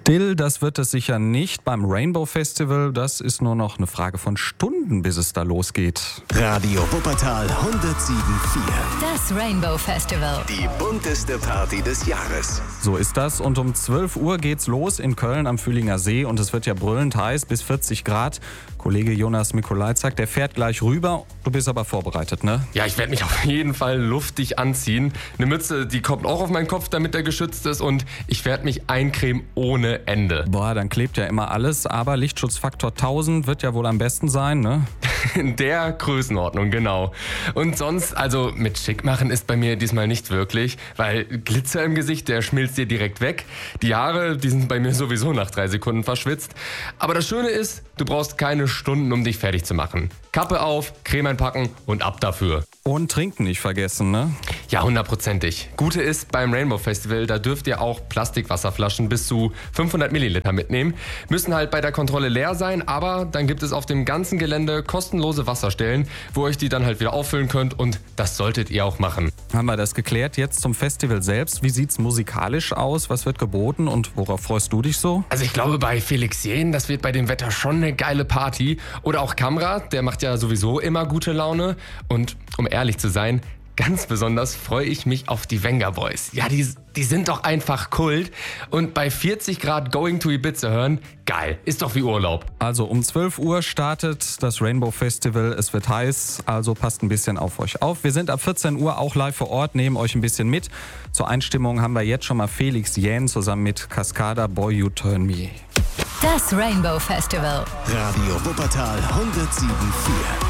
Still, das wird es sicher nicht beim Rainbow Festival. Das ist nur noch eine Frage von Stunden, bis es da losgeht. Radio Wuppertal 107.4. Das Rainbow Festival. Die bunteste Party des Jahres. So ist das. Und um 12 Uhr geht's los in Köln am Fühlinger See. Und es wird ja brüllend heiß, bis 40 Grad. Kollege Jonas Mikolajczak, der fährt gleich rüber. Du bist aber vorbereitet, ne? Ja, ich werde mich auf jeden Fall luftig anziehen. Eine Mütze, die kommt auch auf meinen Kopf, damit er geschützt ist. Und ich werde mich eincremen ohne Ende. Boah, dann klebt ja immer alles. Aber Lichtschutzfaktor 1000 wird ja wohl am besten sein, ne? In der Größenordnung, genau. Und sonst, also mit schick machen ist bei mir diesmal nicht wirklich, weil Glitzer im Gesicht, der schmilzt dir direkt weg. Die Haare, die sind bei mir sowieso nach 3 Sekunden verschwitzt. Aber das Schöne ist, du brauchst keine Stunden, um dich fertig zu machen. Kappe auf, Creme einpacken und ab dafür. Und trinken nicht vergessen, ne? Ja, 100%. Gute ist, beim Rainbow Festival, da dürft ihr auch Plastikwasserflaschen bis zu 500 Milliliter mitnehmen. Müssen halt bei der Kontrolle leer sein, aber dann gibt es auf dem ganzen Gelände kostenlose Wasserstellen, wo ihr euch die dann halt wieder auffüllen könnt und das solltet ihr auch machen. Haben wir das geklärt. Jetzt zum Festival selbst. Wie sieht's musikalisch aus? Was wird geboten und worauf freust du dich so? Also ich glaube, bei Felix Jähn, das wird bei dem Wetter schon eine geile Party. Oder auch Kamrat, der macht ja sowieso immer gute Laune. Und um ehrlich zu sein, ganz besonders freue ich mich auf die Venga Boys. Ja, die sind doch einfach Kult. Und bei 40 Grad Going to Ibiza hören, geil, ist doch wie Urlaub. Also um 12 Uhr startet das Rainbow Festival. Es wird heiß, also passt ein bisschen auf euch auf. Wir sind ab 14 Uhr auch live vor Ort, nehmen euch ein bisschen mit. Zur Einstimmung haben wir jetzt schon mal Felix Jähn zusammen mit Cascada Boy You Turn Me. Das Rainbow Festival. Radio Wuppertal 107.4.